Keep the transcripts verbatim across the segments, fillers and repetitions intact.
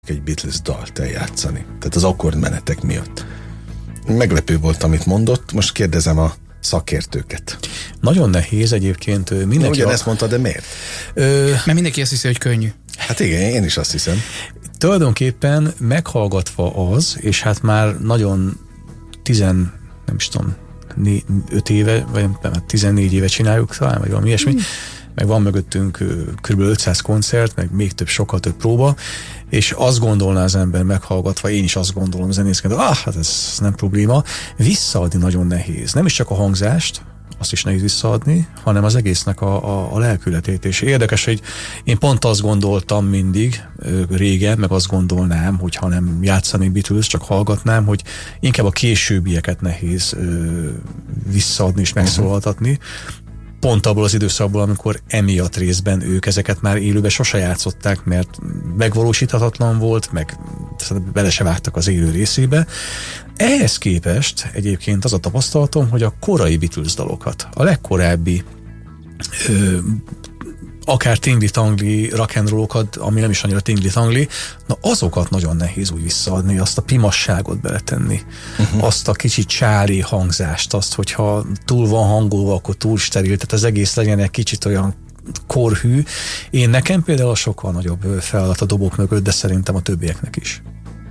egy Beatles dalt eljátszani. Tehát az akkordmenetek miatt. Meglepő volt, amit mondott, most kérdezem a szakértőket. Nagyon nehéz egyébként. Mindenki ugyanezt a... mondta, de miért? Ö... Mert mindenki azt hiszi, hogy könnyű. Hát igen, én is azt hiszem. Tulajdonképpen meghallgatva az, és hát már nagyon tizen, nem is tudom, öt éve, vagy tizennégy éve csináljuk talán, vagy valami ilyesmi, mm. meg van mögöttünk kb. ötszáz koncert, meg még több, sokkal több próba, és azt gondolná az ember meghallgatva, én is azt gondolom zenészként, ah, hát ez nem probléma, visszaadni nagyon nehéz. Nem is csak a hangzást, azt is nehéz visszaadni, hanem az egésznek a, a, a lelkületét. És érdekes, hogy én pont azt gondoltam mindig, régen, meg azt gondolnám, hogy ha nem játszanék Beatles, csak hallgatnám, hogy inkább a későbbieket nehéz ö, visszaadni és megszólaltatni. Pont abból az időszakból, amikor emiatt részben ők ezeket már élőben sose játszották, mert megvalósíthatatlan volt, meg bele se vágtak az élő részébe. Ehhez képest egyébként az a tapasztalatom, hogy a korai Beatles dalokat, a legkorábbi ö, akár tingli-tangli rock and rollokat, ami nem is annyira tingli-tangli, na azokat nagyon nehéz úgy visszaadni, azt a pimasságot beletenni, uh-huh. azt a kicsit csári hangzást, azt, hogyha túl van hangolva, akkor túl steril, tehát az egész legyen egy kicsit olyan korhű. Én nekem például sokkal nagyobb feladat a dobok mögött, de szerintem a többieknek is.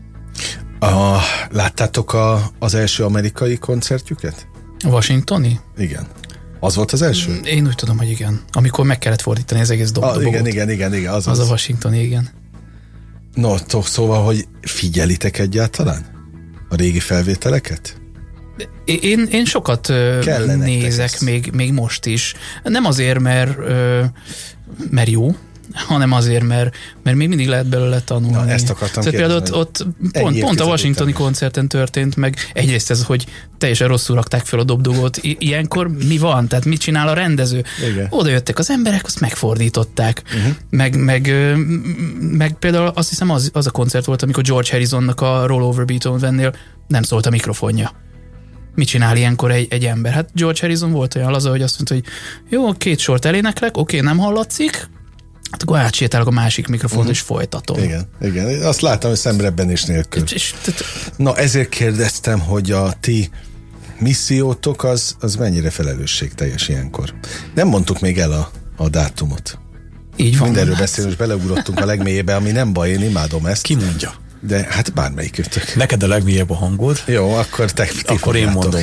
A, láttátok a, az első amerikai koncertjüket? A washingtoni? Igen. Az volt az első? Én úgy tudom, hogy igen. Amikor meg kellett fordítani az egész dob- ah, dobogot. Igen, igen, igen, igen. Az, az, az a washingtoni, igen. No, szóval, hogy figyelitek egyáltalán a régi felvételeket? Én, én sokat Kellenek nézek még, még most is. Nem azért, mert, mert jó, hanem azért, mert, mert még mindig lehet belőle tanulni. Na, ezt akartam Tehát kérdezni. Például ott, ott pont, pont a washingtoni koncerten történt, meg egyrészt ez, hogy teljesen rosszul rakták fel a dobdogót. I- ilyenkor mi van? Tehát mit csinál a rendező? Igen. Oda jöttek az emberek, azt megfordították. Uh-huh. Meg, meg, meg például azt hiszem az, az a koncert volt, amikor George Harrisonnak a Roll Over Beethovennél nem szólt a mikrofonja. Mit csinál ilyenkor egy, egy ember? Hát George Harrison volt olyan laza, hogy azt mondta, hogy jó, két sort eléneklek, oké, nem hallatszik, hát akkor átsétálok a másik mikrofont, uh-huh. és folytatom. Igen, igen. Azt láttam, hogy szemrebbenés nélkül. És, és, tehát... Na, ezért kérdeztem, hogy a ti missziótok az, az mennyire felelősségteljes ilyenkor. Nem mondtuk még el a, a dátumot. Így van. Mindenről beszélünk, és beleugrottunk a legmélyébe, ami nem baj, én imádom ezt. Ki mondja? De hát bármelyikőtök. Neked a legmélyebb a hangod. Jó, akkor te Akkor én mondom.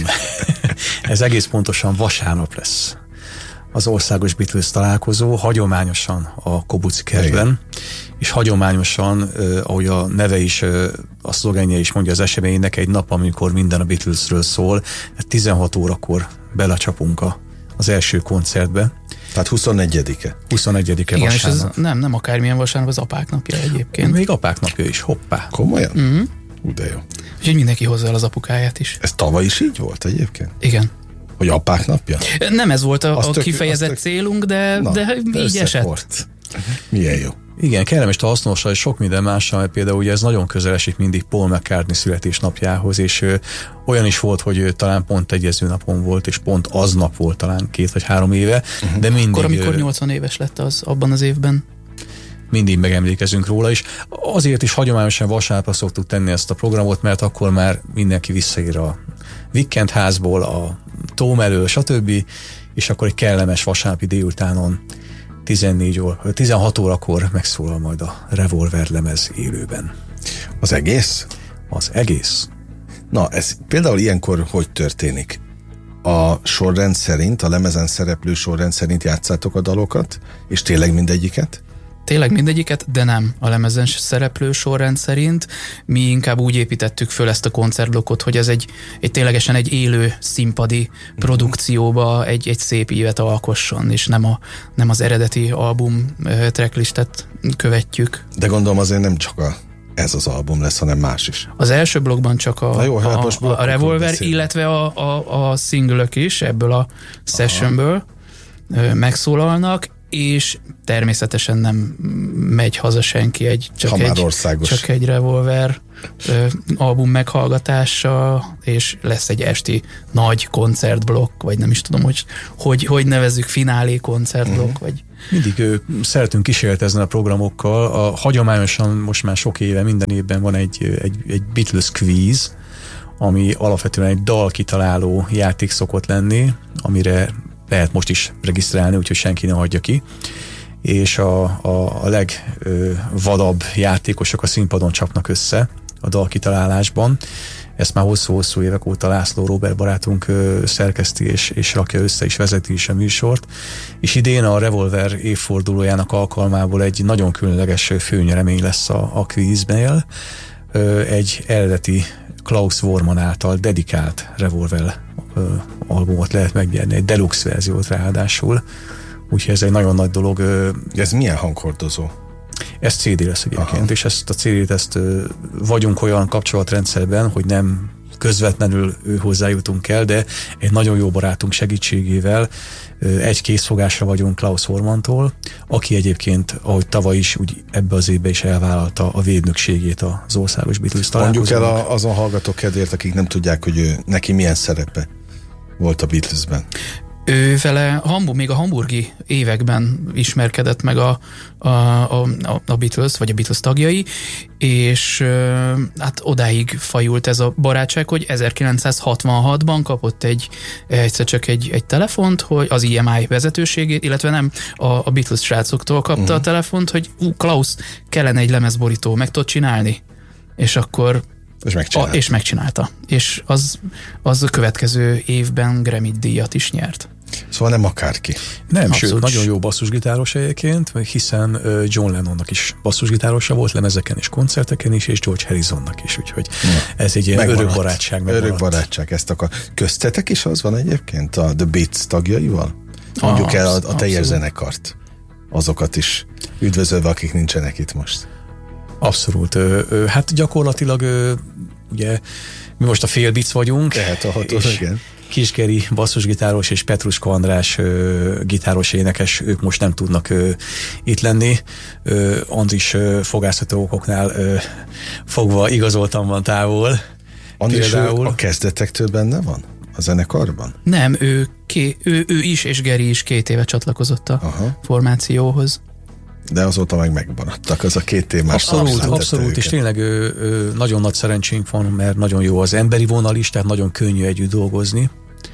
Ez egész pontosan vasárnap lesz. Az országos Beatles találkozó, hagyományosan a Kobuci kertben, és hagyományosan, eh, ahogy a neve is, eh, a szlogenje is mondja, az eseménynek egy nap, amikor minden a Beatlesről szól, tizenhat órakor belecsapunk a, az első koncertbe. Tehát huszonegyedike. huszonegyedike Igen, vasárnap. És ez nem, nem akármilyen vasárnap, az apák napja egyébként. Még apák napja is, hoppá. Komolyan? Mm-hmm. Ú, de jó. Úgyhogy mindenki hozzá el az apukáját is. Ez tavaly is így volt egyébként? Igen. Hogy apák napja? Nem ez volt a, a tök, kifejezett tök... célunk, de, Na, de így esett. Milyen jó. Igen, kellemes hasznossal és sok minden mással, mert például ugye ez nagyon közel esik mindig Paul McCartney születésnapjához, és ö, olyan is volt, hogy ö, talán pont egyező napon volt, és pont aznap volt talán két vagy három éve, uh-huh. de mindig... Akkor, amikor nyolcvan éves lett az abban az évben. Mindig megemlékezünk róla, és azért is hagyományosan vasárnapra szoktuk tenni ezt a programot, mert akkor már mindenki visszaír a Vikendházból, a Tóm elől, stb. És akkor egy kellemes vasárnapi délutánon tizennégy óra, tizenhat órakor megszólal majd a Revolver lemez élőben. Az egész? Az egész. Na, ez például ilyenkor hogy történik? A sorrend szerint, a lemezen szereplő sorrend szerint játszátok a dalokat, és tényleg mindegyiket? Tényleg mindegyiket, de nem a lemezen szereplő sorrend szerint. Mi inkább úgy építettük föl ezt a koncertblokkot, hogy ez egy, egy ténylegesen egy élő színpadi produkcióba egy, egy szép ívet alkosson, és nem, a, nem az eredeti album tracklistet követjük. De gondolom azért nem csak a, ez az album lesz, hanem más is. Az első blokkban csak a, jó, hát a, a, a Revolver, illetve a, a, a single-ök is ebből a sessionből megszólalnak, és természetesen nem megy haza senki egy csak, egy, csak egy Revolver ö, album meghallgatása, és lesz egy esti nagy koncertblokk, vagy nem is tudom, hogy hogy, hogy nevezzük, finálé koncertblokk, uh-huh. vagy Mindig ö, szeretünk kísérletezni a programokkal. A, hagyományosan most már sok éve, minden évben van egy, egy, egy Beatles quiz, ami alapvetően egy dal kitaláló játék szokott lenni, amire lehet most is regisztrálni, úgyhogy senki ne hagyja ki. És a, a, a legvadabb játékosok a színpadon csapnak össze a dal kitalálásban. Ezt már hosszú-hosszú évek óta László Róbert barátunk ö, szerkeszti és, és rakja össze és vezeti is a műsort. És idén a Revolver évfordulójának alkalmából egy nagyon különleges főnyeremény lesz a, a quiznél. Ö, egy eredeti Klaus Voormann által dedikált Revolver ö, albumot lehet megnyerni, egy deluxe verziót ráadásul. Úgyhogy ez egy nagyon nagy dolog. Ö, ez milyen hanghordozó? Ez cé dé lesz egyébként, aha. És ezt a cé dét ezt ö, vagyunk olyan kapcsolatrendszerben, hogy nem közvetlenül ő hozzájutunk el, de egy nagyon jó barátunk segítségével ö, egy készfogásra vagyunk Klaus Voormanntól, aki egyébként, ahogy tavaly is, úgy ebbe az évbe is elvállalta a védnökségét az országos Beatles találkozónak. Mondjuk el a, azon hallgatók kedvéért, akik nem tudják, hogy ő, neki milyen szerepe volt a Beatlesben. Ő vele Hamburg, még a hamburgi években ismerkedett meg a, a, a, a Beatles, vagy a Beatles tagjai, és hát odáig fajult ez a barátság, hogy ezerkilencszázhatvanhatban kapott egy, egyszer csak egy, egy telefont, hogy az i em i vezetőségét, illetve nem, a, a Beatles srácoktól kapta uh-huh. a telefont, hogy ú, Klaus, kellene egy lemezborító, meg tudod csinálni? És akkor És megcsinálta. A, és megcsinálta. És az, az a következő évben Grammy díjat is nyert. Szóval nem akárki. Nem, abszolút. Sőt, nagyon jó basszusgitáros egyébként, hiszen John Lennonnak is basszusgitárosa volt lemezeken és koncerteken is, és George Harrisonnak is, úgyhogy ja. Ez egy ilyen örök barátság. Örök barátság, ezt akar. Köztetek is az van egyébként a The Beats tagjaival? Mondjuk ah, el a, a teljes zenekart. Azokat is üdvözölve, akik nincsenek itt most. Abszolút. Ö, ö, hát gyakorlatilag ö, ugye mi most a Félbic vagyunk. Tehát a hatós, igen. Kisgeri basszusgitáros és Petruska András ö, gitáros énekes, ők most nem tudnak ö, itt lenni. Ö, Andris ö, fogászható okoknál ö, fogva igazoltan van távol. Andris a kezdetektől benne van? A zenekarban? Nem, ő, ké, ő, ő is és Geri is két éve csatlakozott a Aha. formációhoz. De azóta meg megmaradtak, az a két témás. Abszolút, abszolút, és tényleg ő, ő, nagyon nagy szerencsénk van, mert nagyon jó az emberi vonal is, tehát nagyon könnyű együtt dolgozni.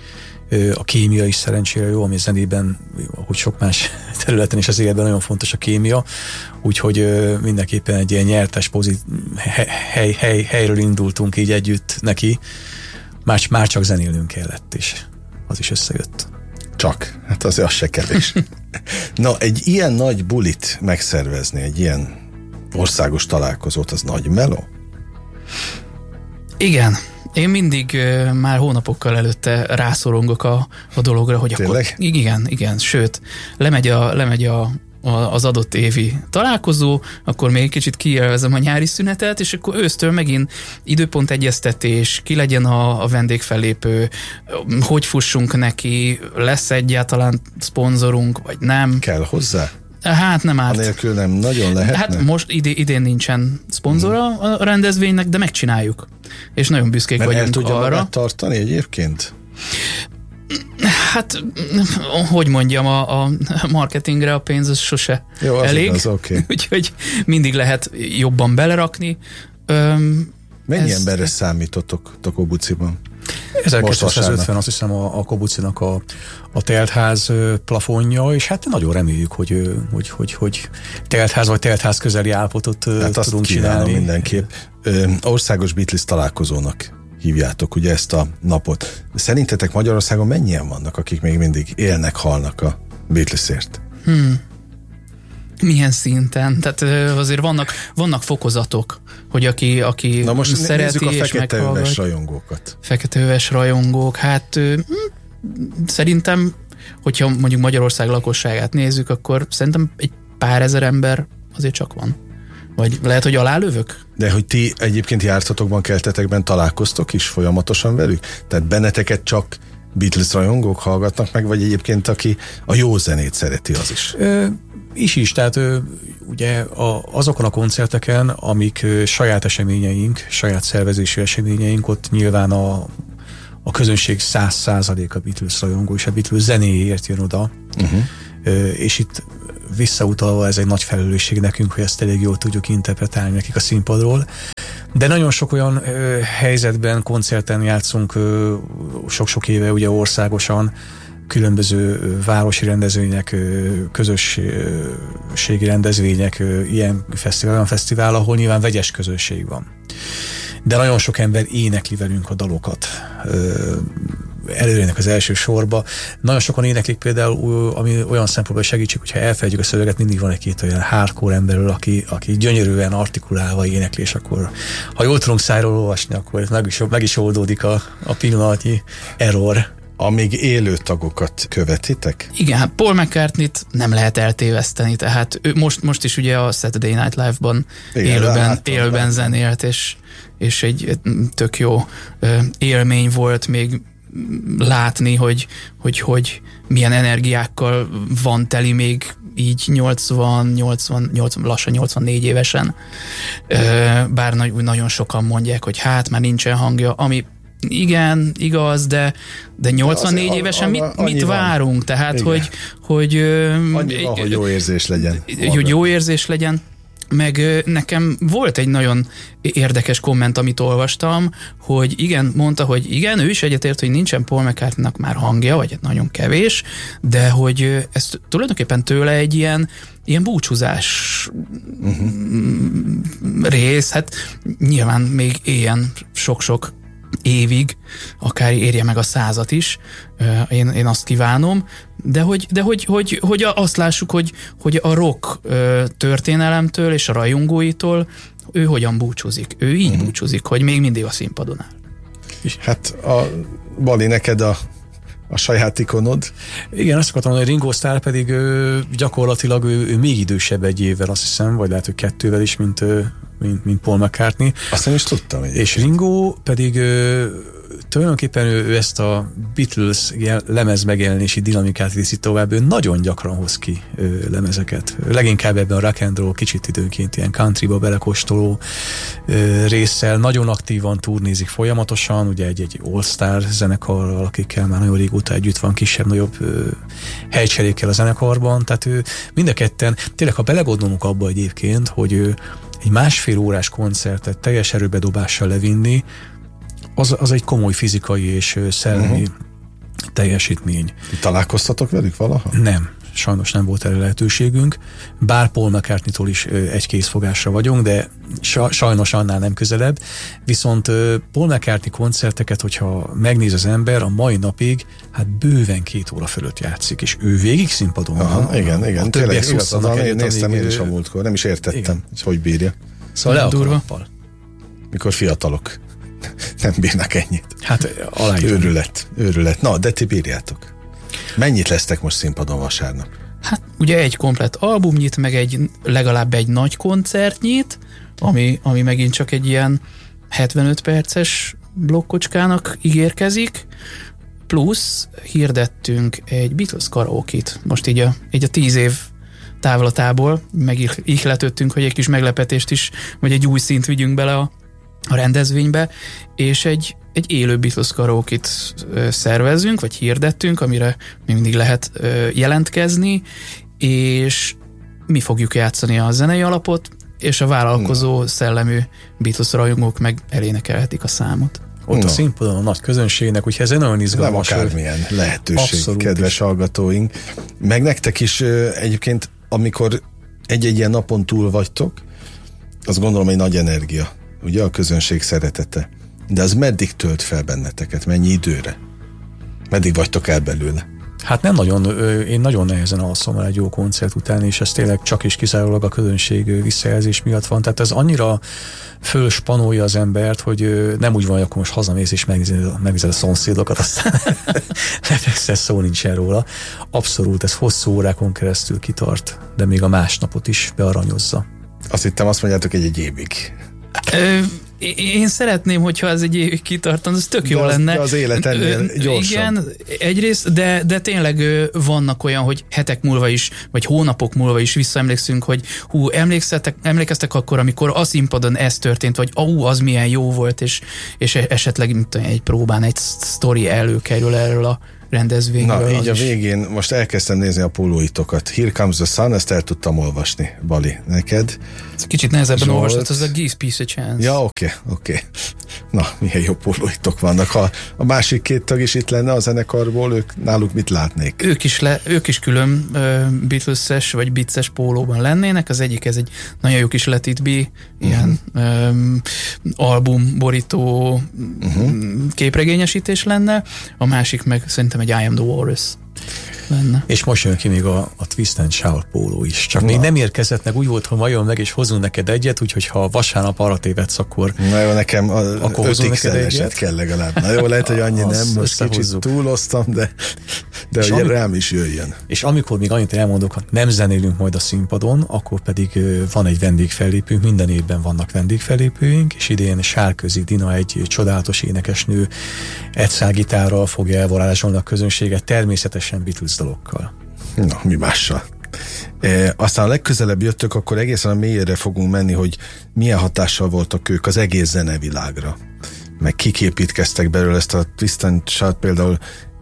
A kémia is szerencsére jó, ami zenében, ahogy sok más területen is az életben nagyon fontos a kémia, úgyhogy mindenképpen egy ilyen nyertes pozit, hely, hely, helyről indultunk így együtt neki, már, már csak zenélnünk kellett, és az is összejött. Csak, hát azért az se kevés. Na, egy ilyen nagy bulit megszervezni, egy ilyen országos találkozót, az nagy meló? Igen. Én mindig uh, már hónapokkal előtte rászorongok a, a dologra, hogy Tényleg? akkor... Igen, igen, sőt, lemegy a, lemegy a az adott évi találkozó, akkor még kicsit kielvezem a nyári szünetet, és akkor ősztől megint időpont egyeztetés, ki legyen a, a vendégfellépő, hogy fussunk neki, lesz egyáltalán szponzorunk, vagy nem. Kell hozzá? Hát nem árt. Anélkül nem nagyon lehetne? Hát most idén, idén nincsen szponzora hmm. a rendezvénynek, de megcsináljuk. És nagyon büszkék Mert vagyunk el tudja arra. magát tartani egyébként? Hát, hogy mondjam, a, a marketingre a pénz az sose Jó, az elég. Igaz, okay. Úgyhogy mindig lehet jobban belerakni. Öm, Mennyi ez, emberre számítotok Tokobuciban? ezerkétszázötven, azt hiszem a, a Kobucinak a, a teltház plafonja, és hát nagyon reméljük, hogy, hogy, hogy, hogy teltház vagy teltház közeli állapotot hát tudunk csinálni. Mindenképp. Ö, országos Beatles találkozónak hívjátok ugye ezt a napot. Szerintetek Magyarországon mennyien vannak, akik még mindig élnek, halnak a Beatlesért? Hmm. Milyen szinten? Tehát azért vannak, vannak fokozatok, hogy aki, aki Na most szereti a és feketeöves rajongókat. Feketeöves rajongók, hát hm, szerintem, hogyha mondjuk Magyarország lakosságát nézzük, akkor szerintem egy pár ezer ember azért csak van. Vagy lehet, hogy alálövök? De hogy ti egyébként jártatokban, keltetekben találkoztok is folyamatosan velük? Tehát benneteket csak Beatles rajongók hallgatnak meg, vagy egyébként aki a jó zenét szereti, az is? Ö, is is, tehát ö, ugye a, azokon a koncerteken, amik ö, saját eseményeink, saját szervezési eseményeink, ott nyilván a, a közönség száz százalék a Beatles rajongó, és a Beatles zenéért jön oda. Uh-huh. Ö, és itt visszautalva ez egy nagy felelősség nekünk, hogy ezt elég jól tudjuk interpretálni nekik a színpadról. De nagyon sok olyan ö, helyzetben, koncerten játszunk ö, sok-sok éve ugye országosan, különböző ö, városi rendezvények, ö, közösségi rendezvények, ö, ilyen fesztivál, olyan fesztivál, ahol nyilván vegyes közösség van. De nagyon sok ember énekli velünk a dalokat. Ö, előrének az első sorba. Nagyon sokan éneklik például, ami olyan szempontból segítség, hogyha elfelejtjük a szöveget, mindig van egy-két olyan hardcore emberről, aki, aki gyönyörűen artikulálva énekli, és akkor ha jól tudunk szájról olvasni, akkor meg is, meg is oldódik a, a pillanatnyi error. Amíg élő tagokat követitek? Igen, hát Paul McCartney-t nem lehet eltéveszteni, tehát ő most, most is ugye a Saturday Night Live-ban igen, élőben, élőben zenélt, és, és egy tök jó élmény volt még látni, hogy, hogy, hogy milyen energiákkal van teli még így nyolcvan, nyolcvan, nyolcvan, lassan nyolcvannégy évesen. Bár nagyon sokan mondják, hogy hát már nincsen hangja, ami igen, igaz, de, de nyolcvannégy de évesen mit, mit várunk? Tehát, igen. hogy... hogy annyi van, hogy jó érzés legyen. Hogy jó érzés legyen. Meg nekem volt egy nagyon érdekes komment, amit olvastam, hogy igen, mondta, hogy igen, ő is egyetért, hogy nincsen Paul McCartneynak már hangja, vagy nagyon kevés, de hogy ez tulajdonképpen tőle egy ilyen, ilyen búcsúzás uh-huh. rész, hát nyilván még éljen sok-sok évig, akár érje meg a százat is, én, én azt kívánom, de hogy, de hogy, hogy, hogy azt lássuk, hogy, hogy a rock történelemtől és a rajongóitól ő hogyan búcsúzik. Ő így uh-huh. búcsúzik, hogy még mindig a színpadon áll. Hát a Bali, neked a a saját ikonod. Igen, azt akartam mondani, hogy Ringo Starr pedig ő, gyakorlatilag ő, ő még idősebb egy évvel, azt hiszem, vagy lehet, hogy kettővel is, mint, mint, mint Paul McCartney. Azt nem is tudtam. És Ringo pedig ő, tulajdonképpen ő, ő ezt a Beatles lemez megjelenési dinamikát viszi tovább, ő nagyon gyakran hoz ki ő, lemezeket. Leginkább ebben a rock and roll, kicsit időnként ilyen countryba belekóstoló ő, résszel, nagyon aktívan turnézik folyamatosan, ugye egy-egy all-star zenekarral, akikkel már nagyon régóta együtt van, kisebb-nagyobb helycserékkel a zenekarban, tehát ő mind a ketten, tényleg ha belegondolunk abba egyébként, hogy ő egy másfél órás koncertet teljes erőbedobással levinni, Az, az egy komoly fizikai és szellemi uh-huh. teljesítmény. Találkoztatok velük valaha? Nem, sajnos nem volt erre lehetőségünk. Bár Paul McCartney-tól is egy készfogásra vagyunk, de sajnos annál nem közelebb. Viszont Paul McCartney koncerteket, hogyha megnéz az ember, a mai napig hát bőven két óra fölött játszik, és ő végig színpadon van. Aha, igen, igen. Tényleg igazad, én néztem én is a múltkor, nem is értettem, igen. hogy hogy bírja. Szóval le a kalappal. Mikor fiatalok nem bírnak ennyit. Hát aláírom. Őrület, őrület. Na, de ti bírjátok. Mennyit lesztek most színpadon vasárnap? Hát ugye egy komplett albumnyit, meg egy legalább egy nagy koncertnyit, ami, ami megint csak egy ilyen hetvenöt perces blokkocskának ígérkezik, plusz hirdettünk egy Beatles karaokét. Most így a, így a tíz év távlatából megihletődtünk, hogy egy kis meglepetést is, vagy egy új szint vigyünk bele a a rendezvénybe, és egy, egy élő Beatles karaokét szervezünk, vagy hirdettünk, amire még mindig lehet jelentkezni, és mi fogjuk játszani a zenei alapot, és a vállalkozó no. szellemű Beatles rajongók meg elénekelhetik a számot. Ott no. a színpadon a nagy közönségnek, úgyhogy ez egy nagyon izgalmas. Nem akármilyen lehetőség, abszolút kedves is. Hallgatóink. Meg nektek is egyébként, amikor egy-egy ilyen napon túl vagytok, azt gondolom, egy nagy energia. Ugye a közönség szeretete. De az meddig tölt fel benneteket? Mennyi időre? Meddig vagytok el belőle? Hát nem nagyon, én nagyon nehezen alszom el egy jó koncert után, és ez tényleg csak is kizárólag a közönség visszajelzés miatt van. Tehát ez annyira fölspanolja az embert, hogy nem úgy van, hogy akkor most hazamész és megnézed a szomszédokat, aztán lefekszel, szó nincsen róla. Abszolút, ez hosszú órákon keresztül kitart, de még a másnapot is bearanyozza. Azt hittem, azt mondjátok egy, egy évig. Ö, én szeretném, hogyha ez egy évig kitartan, ez tök jó de az, lenne. De az élet ennél gyorsabb. Igen, egyrészt, de, de tényleg vannak olyan, hogy hetek múlva is, vagy hónapok múlva is visszaemlékszünk, hogy hú, emlékeztek, emlékeztek akkor, amikor a színpadon ez történt, vagy ó, az milyen jó volt, és, és esetleg mint egy próbán egy sztori előkerül erről a rendezvényről. Na, így a is. végén most elkezdtem nézni a pólóitokat. Here Comes the Sun, ezt el tudtam olvasni, Bali, neked. Ez kicsit nehezebben olvasod, az a Give Peace a Chance. Ja, oké, okay, oké. Okay. Na, milyen jó pólóitok vannak. Ha a másik két tag is itt lenne a zenekarból, ők náluk mit látnék? Ők is, le, ők is külön uh, Beatles-es vagy Beats-es pólóban lennének. Az egyik, ez egy nagyon jó kis Let It Be, uh-huh. ilyen um, album, borító uh-huh. képregényesítés lenne. A másik meg szerintem egy I Am The Walrus lenne. És most jön ki még a, a Twist and Shout póló is. Csak Na. még nem érkezett meg, úgy volt, hogy majd meg és hozunk neked egyet, úgyhogy ha vasárnap arra tévedsz, akkor Na jó, nekem öt iksz el-eset kell legalább. Na jó, lehet, hogy annyi nem, most kicsit túloztam, de, de hogy ami, rám is jöjjön. És amikor még annyit elmondok, ha nem zenélünk majd a színpadon, akkor pedig van egy vendégfellépőnk, minden évben vannak vendégfellépőink, és idén Sárközi Dina, egy csodálatos énekesnő, egyszálgitárral fogja elvarázsolni a közönséget, természetesen Beatles dalokkal. Na, mi mással. E, aztán a legközelebb jöttök, akkor egészen a mélyére fogunk menni, hogy milyen hatással voltak ők az egész zenevilágra. Meg kik építkeztek belőle, ezt a Twist and Shout például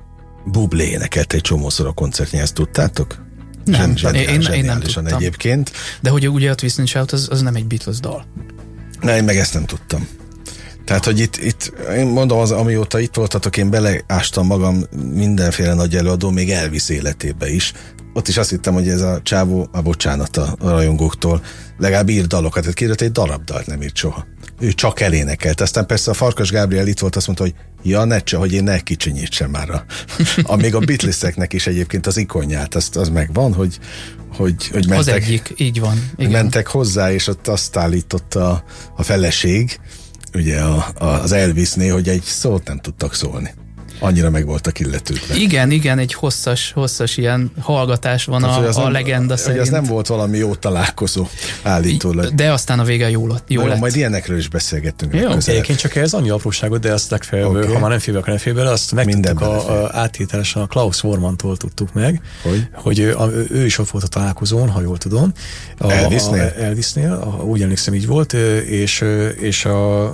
Bublé énekelt egy csomószor a koncertjén, ezt tudtátok? Nem, Zsen, én, én, én nem tudtam. Egyébként. De hogy ugye a Twist and Shout az, az nem egy Beatles dal. Na, én meg ezt nem tudtam. Tehát, hogy itt, itt én mondom, az, amióta itt voltatok, én beleástam magam mindenféle nagy előadó, még Elvis életébe is. Ott is azt hittem, hogy ez a csávó, a bocsánat a rajongóktól, legalább ír dalokat, tehát kiírt egy darab dalt, nem írt soha. Ő csak elénekelt. Aztán persze a Farkas Gábriel itt volt, azt mondta, hogy ja, ne csak, hogy én ne kicsinyítsem már a, amíg a Beatleseknek is egyébként az ikonját, az, az megvan, hogy, hogy, hogy mentek, az egyik, így van. Igen. mentek hozzá, és ott azt állította a, a feleség, ugye a, a, az Elvisnél, hogy egy szót nem tudtak szólni. Annyira meg voltak illetődve. Igen, igen, egy hosszas, hosszas ilyen hallgatás van Tehát, a, a nem, legenda szerint. Ez nem volt valami jó találkozó állítólag. De aztán a vége jó, jó lett. Majd ilyenekről is beszélgettünk. Jó, egyébként csak ez annyi apróságot, de azt legfeljebb, okay. ha már nem fél akkor nem fél bele, azt megtudtuk a, a áttételesen a Klaus Vormantól tudtuk meg, hogy, hogy ő, a, ő is ott volt a találkozón, ha jól tudom. A, Elvisnél? A, Elvisnél, a, úgy emlékszem így volt, és, és a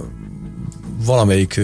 valamelyik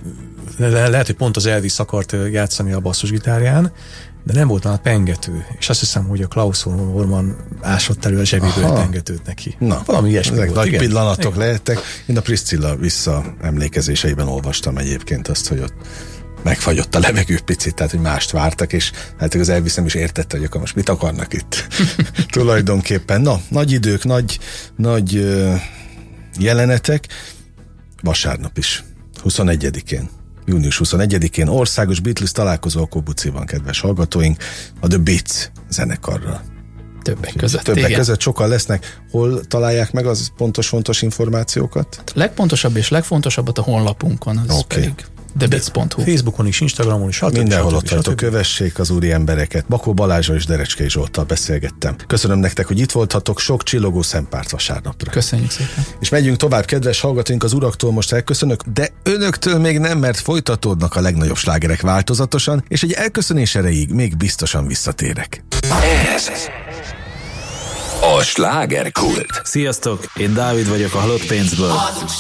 Le- lehet, hogy pont az Elvis akart játszani a basszusgitárján, de nem volt már pengető. És azt hiszem, hogy a Klaus Vorman ásott elő a zsebéből egy pengetőt neki. Na, valami ilyesmi ezek volt. Nagy igen? pillanatok igen. lehettek. Én a Priscilla visszaemlékezéseiben olvastam egyébként azt, hogy ott megfagyott a levegő picit, tehát hogy mást vártak, és hát az Elvis nem is értette, hogy akkor most mit akarnak itt. Tulajdonképpen. Na, nagy idők, nagy, nagy uh, jelenetek. Vasárnap is. huszonegyedikén. június huszonegyedikén országos Beatles találkozó a Kobuciban, kedves hallgatóink, a The Beats zenekarral. Többek között. Többek igen. között sokan lesznek. Hol találják meg az pontos-fontos információkat? A legpontosabb és legfontosabbat a honlapunkon, az okay. pedig the beats pont hu. Facebookon is, Instagramon is. Stb. Mindenhol ott vagytok, kövessék az úri embereket. Bakó Balázsral és Derecskei Zsolttal beszélgettem. Köszönöm nektek, hogy itt voltatok, sok csillogó szempárt vasárnapra. Köszönjük szépen. És megyünk tovább, kedves hallgatóink, az uraktól most elköszönök, de önöktől még nem, mert folytatódnak a legnagyobb slágerek változatosan, és egy elköszönés erejéig még biztosan visszatérek. Ez a slágerkult. Sziasztok, én Dávid vagyok a Halott Pénzből.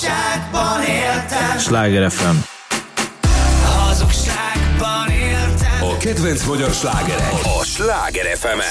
Sláger ef em. A kedvenc magyar slágerek a Sláger ef emen.